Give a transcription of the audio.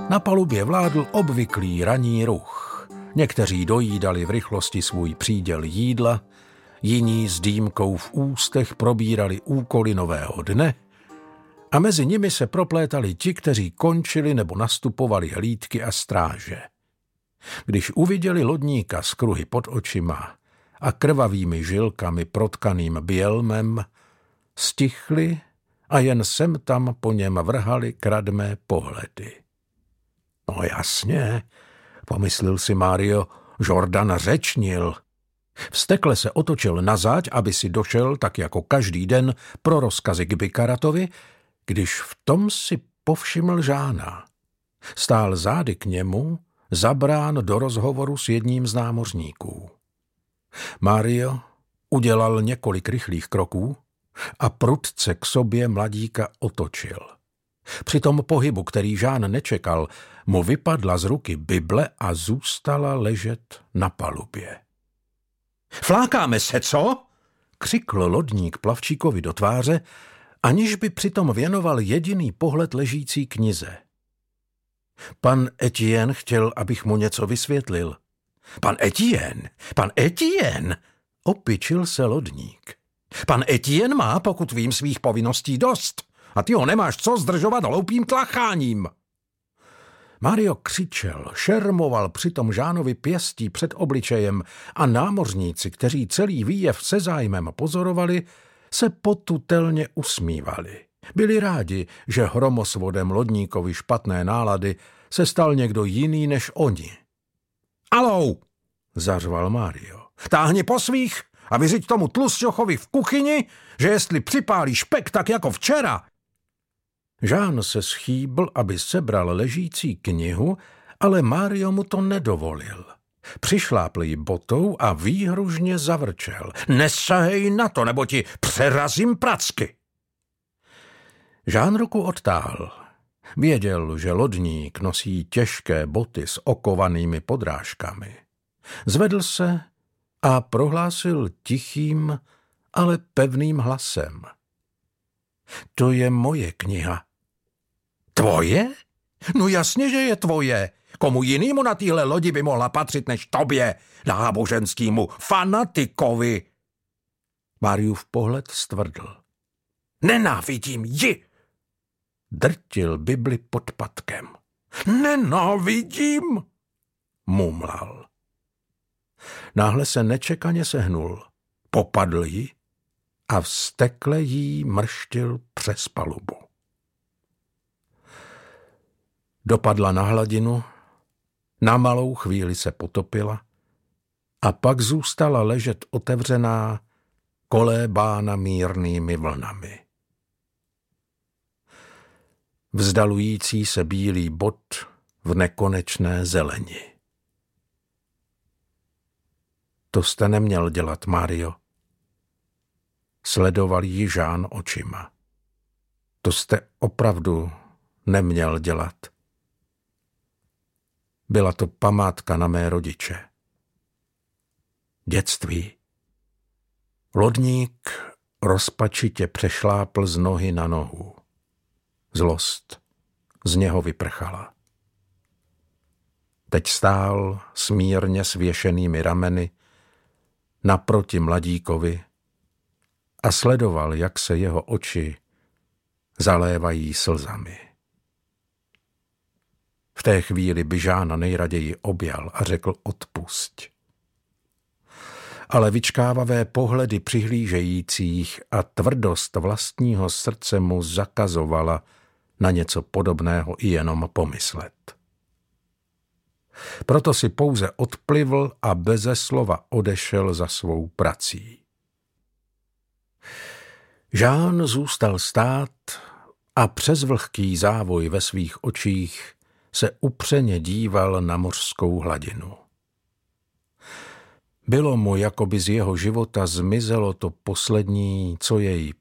Na palubě vládl obvyklý ranní ruch. Někteří dojídali v rychlosti svůj příděl jídla, jiní s dýmkou v ústech probírali úkoly nového dne a mezi nimi se proplétali ti, kteří končili nebo nastupovali hlídky a stráže. Když uviděli lodníka s kruhy pod očima a krvavými žilkami protkaným bělmem, stichli a jen sem tam po něm vrhali kradmé pohledy. No jasně, pomyslel si Mário, Jordan řečnil. Vztekle se otočil nazáď, aby si došel, tak jako každý den, pro rozkazy k Bikaratovi, když v tom si povšiml Žána. Stál zády k němu, zabrán do rozhovoru s jedním z námořníků. Mário udělal několik rychlých kroků a prudce k sobě mladíka otočil. Při tom pohybu, který Žán nečekal, mu vypadla z ruky Bible a zůstala ležet na palubě. Flákáme se, co? Křikl lodník plavčíkovi do tváře, aniž by přitom věnoval jediný pohled ležící knize. Pan Etienne chtěl, abych mu něco vysvětlil. Pan Etienne, opičil se lodník. Pan Etienne má, pokud vím, svých povinností dost a ty ho nemáš co zdržovat hloupým tlacháním. Mário křičel, šermoval přitom Žánovi pěstí před obličejem a námořníci, kteří celý výjev se zájmem pozorovali, se potutelně usmívali. Byli rádi, že hromosvodem lodníkovi špatné nálady se stal někdo jiný než oni. Alou, zařval Mário, táhni po svých a vyřiď tomu tlusťochovi v kuchyni, že jestli připálí špek tak jako včera. Žán se schýbl, aby sebral ležící knihu, ale Mário mu to nedovolil. Přišlápl ji botou a výhružně zavrčel. Nesahej na to, nebo ti přerazím pracky. Žán ruku odtáhl. Věděl, že lodník nosí těžké boty s okovanými podrážkami. Zvedl se a prohlásil tichým, ale pevným hlasem. To je moje kniha. Tvoje? No jasně, že je tvoje. Komu jinýmu na téhle lodi by mohla patřit než tobě, náboženskému fanatikovi? Máriův pohled stvrdl. Nenávidím ji! Drtil Bibli pod patkem. Nenávidím! Mumlal. Náhle se nečekaně sehnul, popadl ji a vztekle jí mrštil přes palubu. Dopadla na hladinu, na malou chvíli se potopila a pak zůstala ležet otevřená, kolébána mírnými vlnami. Vzdalující se bílý bod v nekonečné zeleni. To jste neměl dělat, Mário. Sledoval ji Žán očima. To jste opravdu neměl dělat. Byla to památka na mé rodiče. Dětství. Lodník rozpačitě přešlápl z nohy na nohu. Zlost z něho vyprchala. Teď stál smírně svěšenými rameny naproti mladíkovi a sledoval, jak se jeho oči zalévají slzami. V té chvíli by Žána nejraději objal a řekl odpusť. Ale vyčkávavé pohledy přihlížejících a tvrdost vlastního srdce mu zakazovala na něco podobného i jenom pomyslet. Proto si pouze odplivl a beze slova odešel za svou prací. Žán zůstal stát a přes vlhký závoj ve svých očích se upřeně díval na mořskou hladinu. Bylo mu, jako by z jeho života zmizelo to poslední, co jej